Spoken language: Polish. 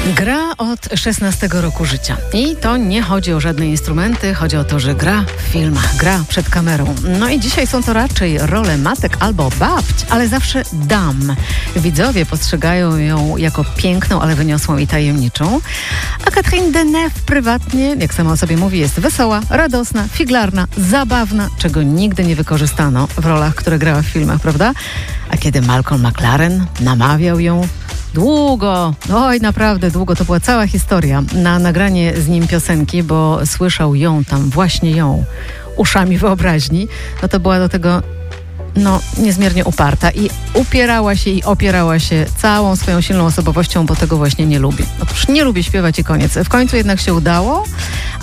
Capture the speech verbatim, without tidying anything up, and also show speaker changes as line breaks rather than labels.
Gra od szesnastego roku życia. I to nie chodzi o żadne instrumenty, chodzi o to, że gra w filmach, gra przed kamerą. No i dzisiaj są to raczej role matek albo babć, ale zawsze dam. Widzowie postrzegają ją jako piękną, ale wyniosłą i tajemniczą. A Catherine Deneuve prywatnie, jak sama o sobie mówi, jest wesoła, radosna, figlarna, zabawna, czego nigdy nie wykorzystano w rolach, które grała w filmach, prawda? A kiedy Malcolm McLaren namawiał ją długo, oj naprawdę długo, to była cała historia, na nagranie z nim piosenki, bo słyszał ją tam, właśnie ją, uszami wyobraźni, no to była do tego no niezmiernie uparta i upierała się i opierała się całą swoją silną osobowością, bo tego właśnie nie lubi. Otóż nie lubi śpiewać i koniec. W końcu jednak się udało,